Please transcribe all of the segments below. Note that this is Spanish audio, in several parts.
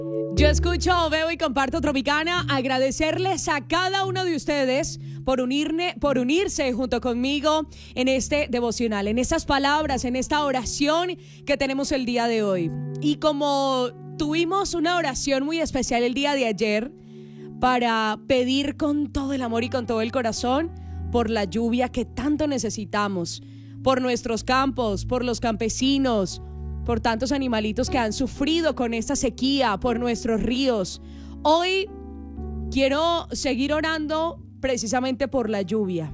Yo escucho, veo y comparto Tropicana. Agradecerles a cada uno de ustedes por unirse junto conmigo en este devocional, en estas palabras, en esta oración que tenemos el día de hoy. Y como tuvimos una oración muy especial el día de ayer para pedir con todo el amor y con todo el corazón por la lluvia que tanto necesitamos, por nuestros campos, por los campesinos, por tantos animalitos que han sufrido con esta sequía, por nuestros ríos. Hoy quiero seguir orando precisamente por la lluvia.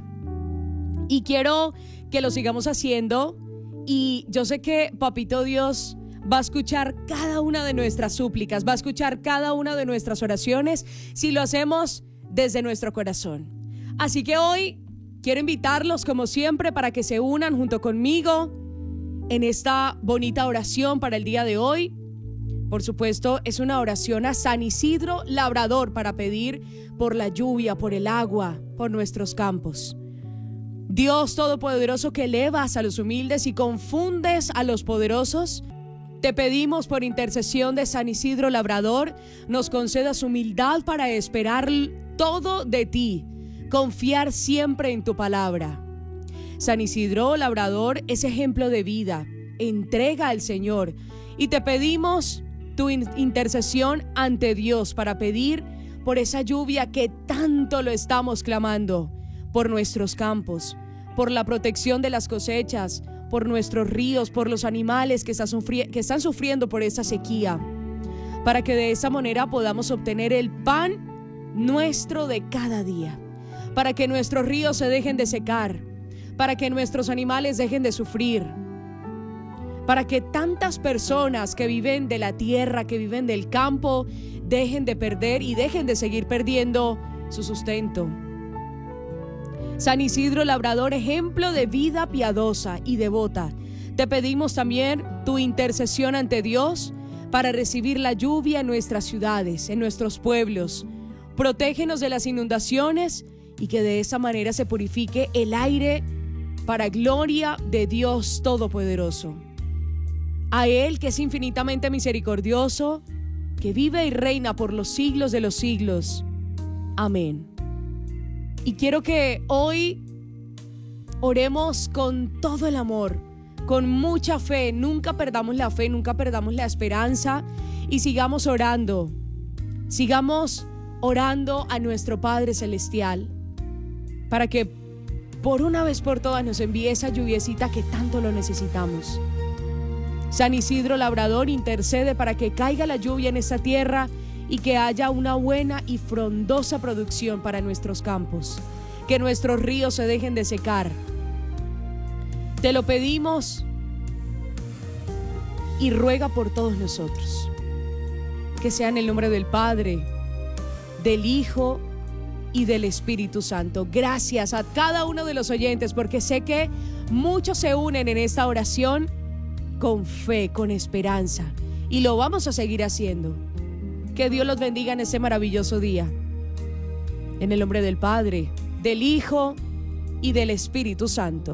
Y quiero que lo sigamos haciendo. Y yo sé que Papito Dios va a escuchar cada una de nuestras súplicas, va a escuchar cada una de nuestras oraciones si lo hacemos desde nuestro corazón. Así que hoy quiero invitarlos, como siempre, para que se unan junto conmigo en esta bonita oración para el día de hoy. Por supuesto, es una oración a San Isidro Labrador para pedir por la lluvia, por el agua, por nuestros campos. Dios Todopoderoso, que elevas a los humildes y confundes a los poderosos, te pedimos por intercesión de San Isidro Labrador, nos concedas humildad para esperar todo de ti, confiar siempre en tu palabra. San Isidro Labrador es ejemplo de vida, entrega al Señor, y te pedimos tu intercesión ante Dios para pedir por esa lluvia que tanto lo estamos clamando, por nuestros campos, por la protección de las cosechas, por nuestros ríos, por los animales que están sufriendo por esa sequía, para que de esa manera podamos obtener el pan nuestro de cada día, para que nuestros ríos se dejen de secar, para que nuestros animales dejen de sufrir, para que tantas personas que viven de la tierra, que viven del campo, dejen de perder y dejen de seguir perdiendo su sustento. San Isidro Labrador, ejemplo de vida piadosa y devota, te pedimos también tu intercesión ante Dios para recibir la lluvia en nuestras ciudades, en nuestros pueblos. Protégenos de las inundaciones y que de esa manera se purifique el aire para gloria de Dios Todopoderoso. A Él, que es infinitamente misericordioso, que vive y reina por los siglos de los siglos. Amén. Y quiero que hoy oremos con todo el amor, con mucha fe. Nunca perdamos la fe, nunca perdamos la esperanza, y sigamos orando a nuestro Padre Celestial para que por una vez por todas nos envíe esa lluviecita que tanto lo necesitamos. San Isidro Labrador intercede para que caiga la lluvia en esta tierra y que haya una buena y frondosa producción para nuestros campos, que nuestros ríos se dejen de secar. Te lo pedimos y ruega por todos nosotros, que sea en el nombre del Padre, del Hijo y del Espíritu Santo. Gracias a cada uno de los oyentes, porque sé que muchos se unen en esta oración con fe, con esperanza, y lo vamos a seguir haciendo. Que Dios los bendiga en este maravilloso día. En el nombre del Padre, del Hijo y del Espíritu Santo.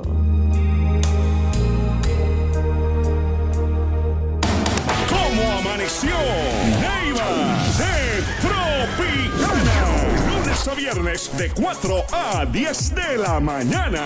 ¿Cómo amaneció? Neiva de Tropicana. Lunes a viernes de 4 a 10 de la mañana.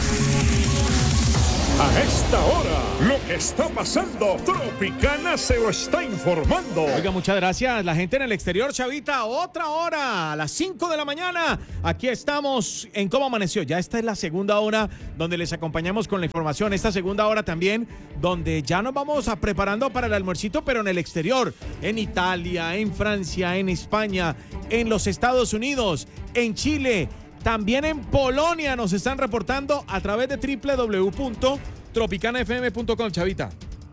A esta hora, lo que está pasando, Tropicana se lo está informando. Oiga, muchas gracias. La gente en el exterior, Chavita, otra hora, a las 5 de la mañana. Aquí estamos en Cómo Amaneció. Ya esta es la segunda hora donde les acompañamos con la información. Esta segunda hora también donde ya nos vamos preparando para el almuercito, pero en el exterior. En Italia, en Francia, en España, en los Estados Unidos, en Chile. También en Polonia nos están reportando a través de www.tropicanafm.com, Chavita.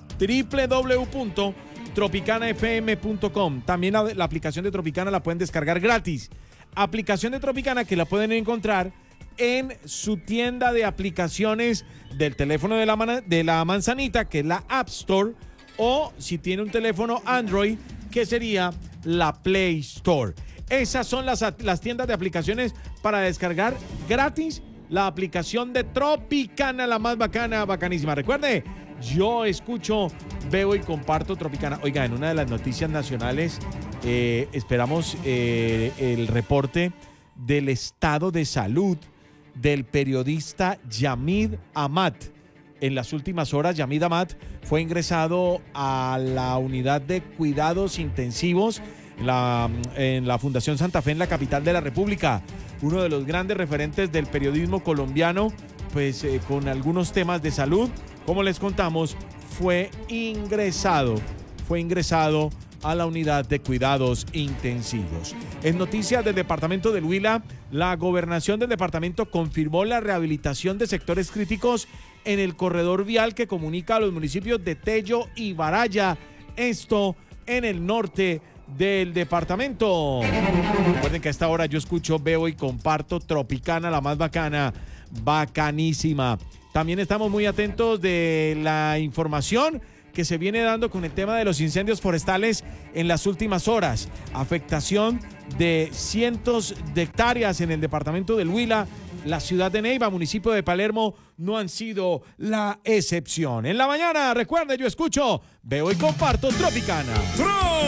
www.tropicanafm.com. También la aplicación de Tropicana la pueden descargar gratis. Aplicación de Tropicana que la pueden encontrar en su tienda de aplicaciones del teléfono de la manzanita, que es la App Store, o si tiene un teléfono Android, que sería la Play Store. Esas son las tiendas de aplicaciones para descargar gratis la aplicación de Tropicana, la más bacana, bacanísima. Recuerde, Yo escucho, veo y comparto Tropicana. Oiga, en una de las noticias nacionales esperamos el reporte del estado de salud del periodista Yamid Amat. En las últimas horas, Yamid Amat fue ingresado a la unidad de cuidados intensivos en la Fundación Santa Fe en la capital de la República. Uno de los grandes referentes del periodismo colombiano, pues con algunos temas de salud, como les contamos, fue ingresado a la unidad de cuidados intensivos. En noticias del departamento del Huila, la gobernación del departamento confirmó la rehabilitación de sectores críticos en el corredor vial que comunica a los municipios de Tello y Baraya, esto en el norte del departamento. Recuerden que a esta hora yo escucho, veo y comparto Tropicana, la más bacana, bacanísima. También estamos muy atentos de la información que se viene dando con el tema de los incendios forestales en las últimas horas. Afectación de cientos de hectáreas en el departamento del Huila. La ciudad de Neiva, municipio de Palermo, no han sido la excepción. En la mañana, recuerden, yo escucho, veo y comparto Tropicana.